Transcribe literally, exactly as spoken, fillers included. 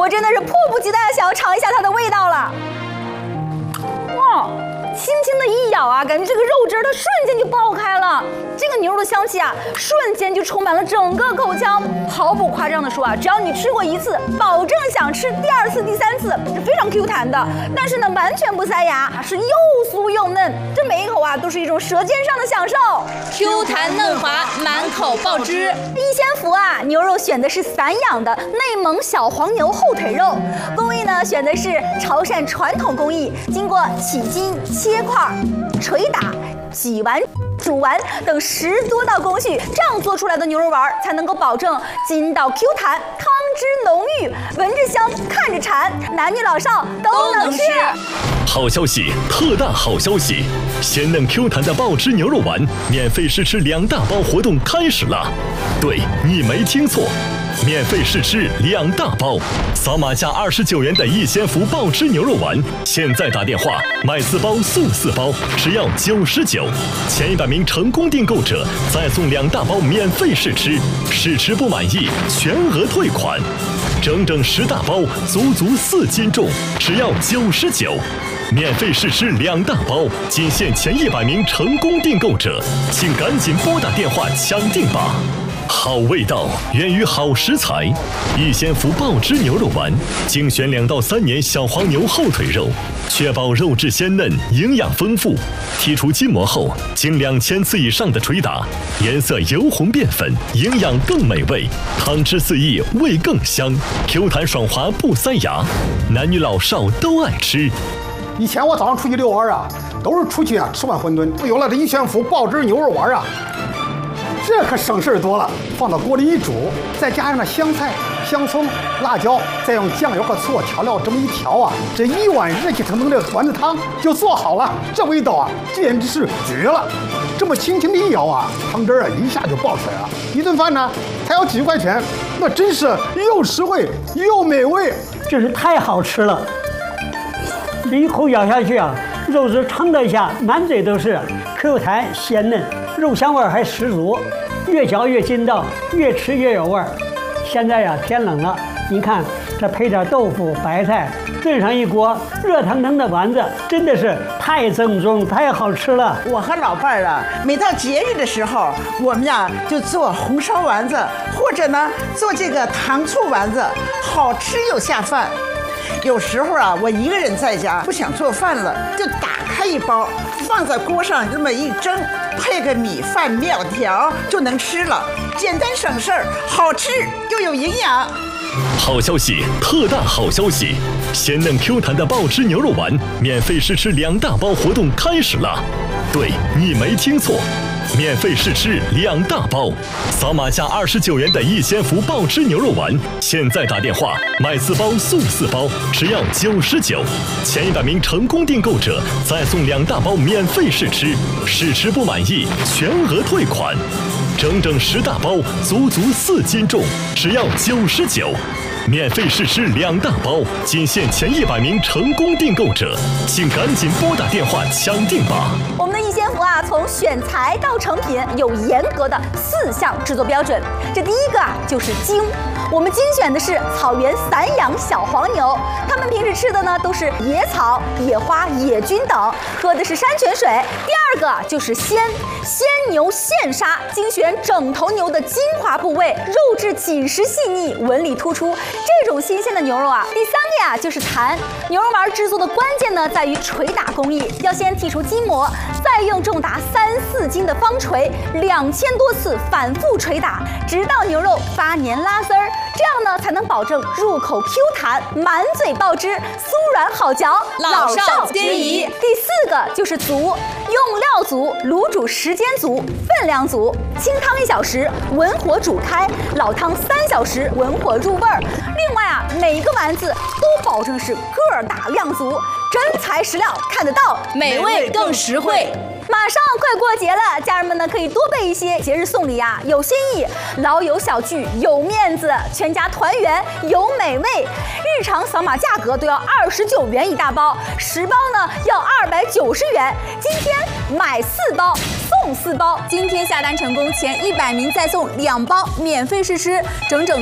我真的是迫不及待的想要尝一下它的味道了。哇！ 轻轻的一咬啊，感觉这个肉汁儿它瞬间就爆开了，这个牛肉的香气啊，瞬间就充满了整个口腔。毫不夸张的说啊，只要你吃过一次，保证想吃第二次、第三次，是非常 Q 弹的。但是呢，完全不塞牙，是又酥又嫩，这每一口啊都是一种舌尖上的享受 ，Q 弹嫩滑，满口爆汁。 一仙福啊，牛肉选的是散养的内蒙小黄牛后腿肉，工艺呢选的是潮汕传统工艺，经过起筋。 切块、捶打、挤完、煮完等十多道工序，这样做出来的牛肉丸才能够保证筋道 Q 弹、汤汁浓郁，闻着香，看着馋，男女老少都能吃。 好消息，特大好消息！鲜嫩 Q 弹的爆汁牛肉丸免费试吃两大包活动开始了。对，你没听错。 免费试吃两大包，扫码价二十九元的一仙福爆汁牛肉丸，现在打电话买四包送四包，只要九十九。前一百名成功订购者再送两大包免费试吃，试吃不满意全额退款。整整十大包，足足四斤重，只要九十九。免费试吃两大包，仅限前一百名成功订购者，请赶紧拨打电话抢订吧。 好味道源于好食材，一仙福爆汁牛肉丸精选两到三年小黄牛后腿肉，确保肉质鲜嫩、营养丰富。剔除筋膜后，经两千次以上的捶打，颜色由红变粉，营养更美味，汤汁四溢，味更香 ，Q 弹爽滑不塞牙，男女老少都爱吃。 以前我早上出去遛弯啊，都是出去啊吃碗馄饨，有了这一仙福爆汁牛肉丸啊。 这可省事儿多了，放到锅里一煮，再加上那香菜、香葱、辣椒，再用酱油和醋调料这么一调啊，这一碗热气腾腾的丸子汤就做好了。这味道啊，简直是绝了！这么轻轻的一舀啊，汤汁儿啊一下就爆出来了。一顿饭呢才要几块钱，那真是又实惠又美味， 真是太好吃了！这一口咬下去啊，肉质撑得下，满嘴都是 Q 弹鲜嫩。 肉香味还十足，越嚼越筋道，越吃越有味儿。现在呀天冷了，您看这配点豆腐、白菜，炖上一锅热腾腾的丸子，真的是太正宗、太好吃了。 我和老伴儿啊，每到节日的时候，我们呀就做红烧丸子，或者呢做这个糖醋丸子，好吃又下饭。 有时候啊，我一个人在家不想做饭了，就打开一包，放在锅上这么一蒸，配个米饭、面条就能吃了，简单省事儿，好吃又有营养。 好消息，特大好消息！鲜嫩 Q 弹的爆汁牛肉丸免费试吃两大包活动开始了。对，你没听错。 免费试吃两大包，扫码价二十九元的一仙福爆汁牛肉丸，现在打电话买四包送四包，只要九十九。前一百名成功订购者再送两大包免费试吃，试吃不满意全额退款。整整十大包，足足四斤重，只要九十九。免费试吃两大包，仅限前一百名成功订购者，请赶紧拨打电话抢订吧。 我们的一仙福啊，从选材到成品有严格的四项制作标准。这第一个啊，就是精。我们精选的是草原散养小黄牛，它们平时吃的呢都是野草、野花、野菌等，喝的是山泉水。第二个就是鲜，鲜牛现杀，精选整头牛的精华部位，肉质紧实细腻，纹理突出。这种新鲜的牛肉啊，第三个呀就是弹。牛肉丸制作的关键呢在于捶打工艺，要先剔除筋膜，再用重达三四斤的方锤，两千多次反复捶打，直到牛肉发黏拉丝儿。这样呢才能保证入口 Q 弹，满嘴爆汁，酥软好嚼， 老少皆宜。 第四个就是足，用料足，卤煮时间足，分量足。清汤一小时，文火煮开；老汤三小时，文火入味儿。另外啊，每一个丸子都保证是个儿大量足，真材实料，看得到， 美味更实惠。 马上快过节了，家人们呢可以多备一些节日送礼啊，有新意，老友小聚有面子，全家团圆有美味。日常扫码价格都要二十九元一大包，十包呢要二百九十元。今天买四包送四包， 今天下单成功前一百名再送两包免费试吃，整整